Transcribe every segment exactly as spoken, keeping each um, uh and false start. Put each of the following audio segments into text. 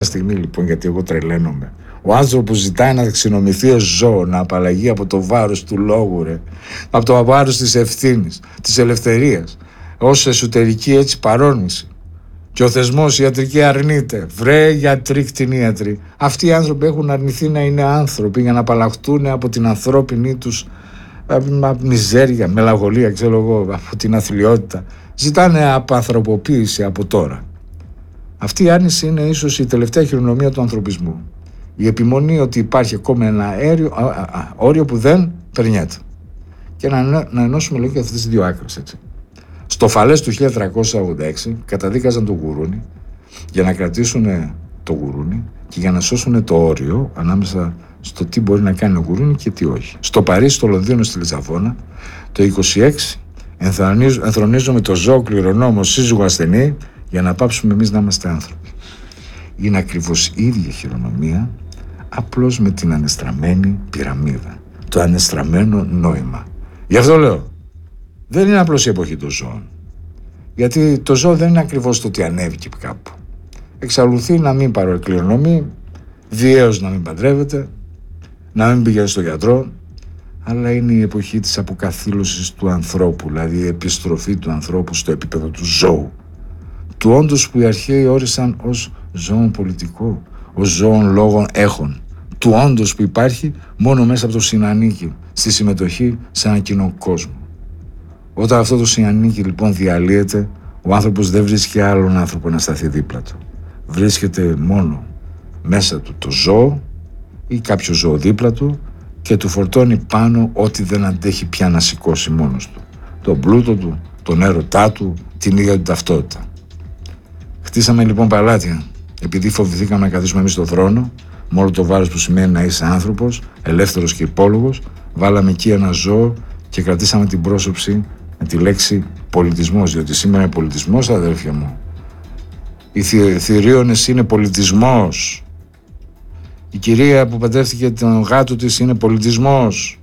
στιγμή λοιπόν, γιατί εγώ τρελαίνομαι. Ο άνθρωπος ζητάει να ταξινομηθεί ως ζώο, να απαλλαγεί από το βάρος του λόγου, ρε. Από το βάρος της ευθύνης, της ελευθερίας, ως εσωτερική έτσι παρόρμηση. Και ο θεσμός ιατρική αρνείται. Βρε γιατροί, κτηνίατροι. Αυτοί οι άνθρωποι έχουν αρνηθεί να είναι άνθρωποι για να απαλλαχτούν από την ανθρώπινη τους μιζέρια, μελαγχολία, ξέρω εγώ, από την αθλιότητα. Ζητάνε απανθρωποποίηση από τώρα. Αυτή η άρνηση είναι ίσως η τελευταία χειρονομία του ανθρωπισμού. Η επιμονή ότι υπάρχει ακόμα ένα αέριο, α, α, α, όριο που δεν περνιέται. Και να, να ενώσουμε λίγο και αυτές τις δύο άκρες, έτσι. Στο Φαλές του χίλια τριακόσια ογδόντα έξι καταδίκαζαν τον Γουρούνι για να κρατήσουν το Γουρούνι και για να σώσουν το όριο ανάμεσα στο τι μπορεί να κάνει ο Γουρούνι και τι όχι. Στο Παρίσι, στο Λονδίνο, στη Λισαβόνα, το είκοσι έξι ενθρονίζουμε το ζώο κληρονόμο σύζυγο ασθενή για να πάψουμε εμείς να είμαστε άνθρωποι. Είναι ακριβώς η ίδια χειρονομία, απλώς με την ανεστραμμένη πυραμίδα. Το ανεστραμμένο νόημα. Γι' αυτό λέω, δεν είναι απλώς η εποχή των ζώων. Γιατί το ζώο δεν είναι ακριβώς το ότι ανέβηκε κάπου. Εξαλουθεί να μην παροκληρονομεί, διέως να μην παντρεύεται, να μην πηγαίνει στο γιατρό, αλλά είναι η εποχή της αποκαθήλωσης του ανθρώπου, δηλαδή η επιστροφή του ανθρώπου στο επίπεδο του ζώου. Του όντως που οι αρχαίοι όρισαν ως ζώον πολιτικό, ως ζώον λόγων έχων. Του όντως που υπάρχει μόνο μέσα από το συνανίκη, στη συμμετοχή σε ένα κοινό κόσμο. Όταν αυτό το συνανίκη λοιπόν διαλύεται, ο άνθρωπος δεν βρίσκει άλλον άνθρωπο να σταθεί δίπλα του. Βρίσκεται μόνο μέσα του το ζώο ή κάποιο ζώο δίπλα του και του φορτώνει πάνω ό,τι δεν αντέχει πια να σηκώσει μόνος του. Τον πλούτο του, τον έρωτά του, την ίδια του ταυτότητα. Χτίσαμε λοιπόν παλάτια, επειδή φοβηθήκαμε να καθίσουμε εμείς στον θρόνο, με όλο το βάρος που σημαίνει να είσαι άνθρωπος, ελεύθερος και υπόλογος, βάλαμε εκεί ένα ζώο και κρατήσαμε την πρόσωψη με τη λέξη πολιτισμός, διότι σήμερα είναι πολιτισμός, αδέρφια μου. Οι θηρίωνες είναι πολιτισμός. Η κυρία που παντρεύτηκε τον γάτο της είναι πολιτισμός.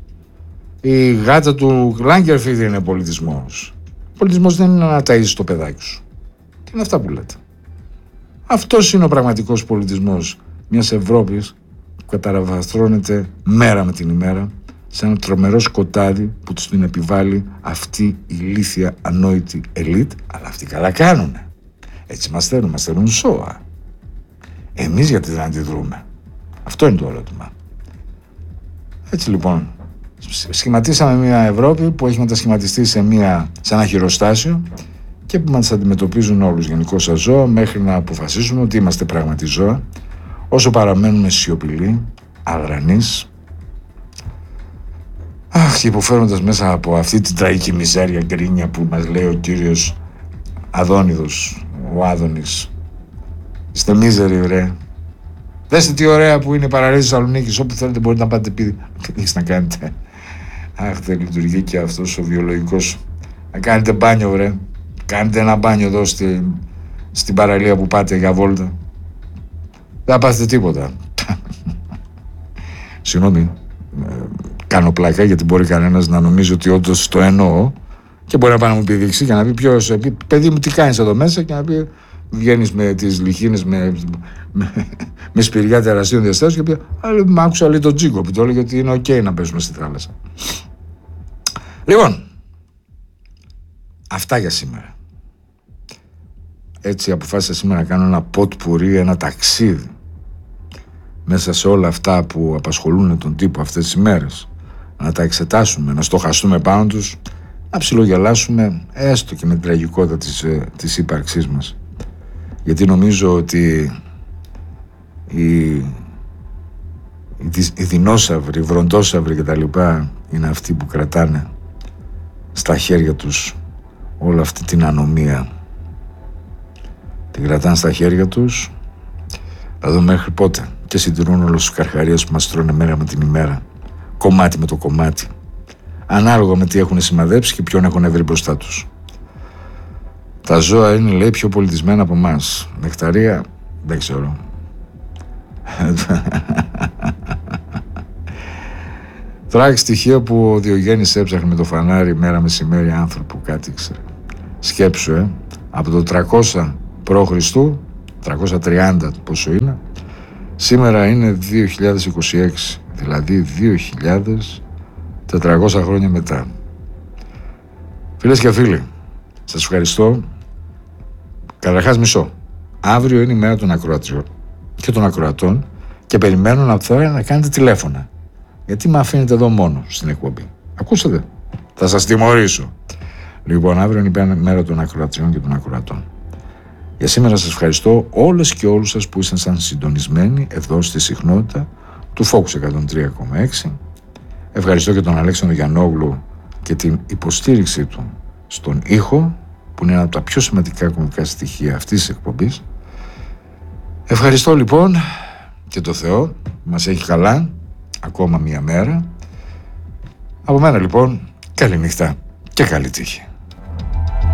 Η γάτα του Λάγκερφιλντ είναι πολιτισμός. Πολιτισμός δεν είναι να ταΐζεις το παιδάκι σου. Τι είναι αυτά που λέτε. Αυτός είναι ο πραγματικός πολιτισμός μιας Ευρώπης που καταραβαστρώνεται μέρα με την ημέρα σε ένα τρομερό σκοτάδι που τους την επιβάλλει αυτή η ηλίθια ανόητη ελίτ, αλλά αυτοί καλά κάνουνε. Έτσι μας θέλουν, μας θέλουν σώα. Εμείς γιατί δεν αντιδρούμε. Αυτό είναι το ερώτημα. Έτσι λοιπόν, σχηματίσαμε μια Ευρώπη που έχει μετασχηματιστεί σε, μια, σε ένα χειροστάσιο και που μας αντιμετωπίζουν όλους γενικώς σαν ζώα μέχρι να αποφασίσουμε ότι είμαστε πράγματι ζώα, όσο παραμένουμε σιωπηλοί, αδρανείς, αχ, και υποφέροντας μέσα από αυτή την τραγική μιζέρια γκρίνια που μας λέει ο κύριος Αδόνιδος, ο Άδωνης. Είστε μίζεροι, ρε. Δέστε τι ωραία που είναι η παραλία Θεσσαλονίκης. Όπου θέλετε μπορείτε να πάτε πίδι. Έχεις να κάνετε. Αχ, δεν λειτουργεί και αυτός ο βιολογικός. Να κάνετε μπάνιο, ρε. Κάντε ένα μπάνιο εδώ στη, στην παραλία που πάτε για βόλτα. Δεν θα πάθετε τίποτα. Συγγνώμη. Κάνω πλάκα γιατί μπορεί κανένας να νομίζει ότι όντως το εννοώ και μπορεί να πάει να μου επιδείξει και να πει ποιος, παιδί μου τι κάνεις εδώ μέσα και να πει βγαίνεις με τις λιχίνες με, με, με σπηριά τεραστίων διαστάσεων και πει μ' άκουσα λέει τον Τζίγκο που το έλεγε ότι είναι ok να παίζουμε στη θάλασσα. Λοιπόν, αυτά για σήμερα. Έτσι αποφάσισα σήμερα να κάνω ένα ποτ πουρί, ένα ταξίδι μέσα σε όλα αυτά που απασχολούν τον τύπο αυτές τις ημέρες. Να τα εξετάσουμε, να στοχαστούμε πάνω τους, να ψιλογελάσουμε έστω και με την τραγικότητα της, της ύπαρξής μας. Γιατί νομίζω ότι οι, οι, οι δεινόσαυροι, οι βροντόσαυροι και τα λοιπά είναι αυτοί που κρατάνε στα χέρια τους όλη αυτή την ανομία. Την κρατάνε στα χέρια τους, θα δούμε μέχρι πότε, και συντηρούν όλους τους καρχαρίες που μας τρώνε μέρα με την ημέρα, κομμάτι με το κομμάτι, ανάλογα με τι έχουν σημαδέψει και ποιον έχουν βρει μπροστά τους. Τα ζώα είναι, λέει, πιο πολιτισμένα από εμάς. Νεκταρία, δεν ξέρω. Τράχει στοιχείο που ο Διογέννης έψαχνε με το φανάρι μέρα μεσημέρι άνθρωπο, κάτι ήξερε. Σκέψου, ε, από το τριακόσια προ Χριστού τριακόσια τριάντα πόσο είναι. Σήμερα είναι δύο χιλιάδες είκοσι έξι, δηλαδή δύο χιλιάδες τετρακόσια χρόνια μετά. Φίλες και φίλοι, σας ευχαριστώ. Καταρχάς μισό. Αύριο είναι η μέρα των ακροατριών και των ακροατών και περιμένω από τώρα να κάνετε τηλέφωνα. Γιατί με αφήνετε εδώ μόνο στην εκπομπή. Ακούσατε, θα σας τιμωρήσω. Λοιπόν, αύριο είναι η μέρα των ακροατριών και των ακροατών. Για σήμερα σας ευχαριστώ όλες και όλους σας που ήσασταν συντονισμένοι εδώ στη συχνότητα του Focus εκατόν τρία κόμμα έξι. Ευχαριστώ και τον Αλέξανδρο Γιαννόγλου και την υποστήριξή του στον ήχο, που είναι ένα από τα πιο σημαντικά κομβικά στοιχεία αυτής της εκπομπής. Ευχαριστώ λοιπόν και το Θεό που μας έχει καλά ακόμα μία μέρα. Από μένα λοιπόν, καλή νύχτα και καλή τύχη.